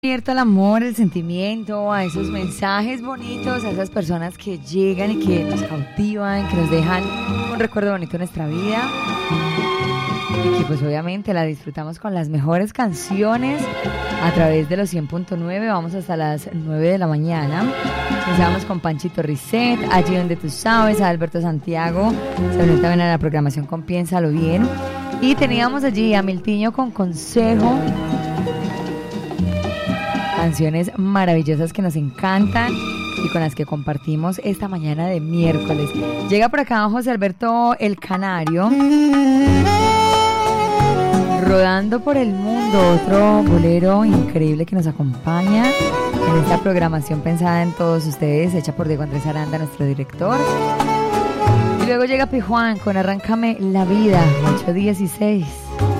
Abierto al amor, el sentimiento, a esos mensajes bonitos, a esas personas que llegan y que nos cautivan, que nos dejan un recuerdo bonito en nuestra vida y que pues obviamente la disfrutamos con las mejores canciones a través de los 100.9. Vamos hasta las 9 de la mañana. Empezamos con Panchito Risset, Allí Donde Tú Sabes, a Alberto Santiago, se unió también a la programación con Piénsalo Bien, y teníamos allí a Miltiño con Consejo. Canciones maravillosas que nos encantan y con las que compartimos esta mañana de miércoles. Llega por acá José Alberto El Canario, Rodando por el Mundo, otro bolero increíble que nos acompaña en esta programación pensada en todos ustedes, hecha por Diego Andrés Aranda, nuestro director. Y luego llega Pijuan con Arráncame la Vida, 8:16.